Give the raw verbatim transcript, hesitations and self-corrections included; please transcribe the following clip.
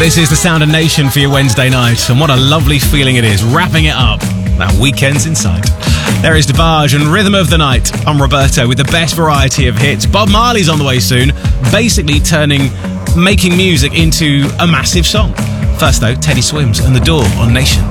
This is the Sound of Nation for your Wednesday night, and what a lovely feeling it is, wrapping it up. That weekend's in sight. There is DeBarge and Rhythm of the Night. I'm Roberto with the best variety of hits. Bob Marley's on the way soon, basically turning making music into a massive song. First though, Teddy Swims and The Door on Nation.